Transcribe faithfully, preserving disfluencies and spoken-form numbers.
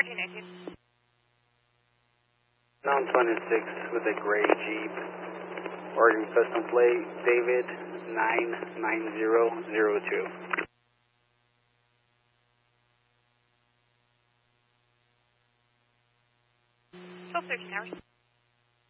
thirteen eighteen. nine twenty-six with a gray Jeep. Oregon custom plate, David nine nine zero zero two. twelve thirteen hours.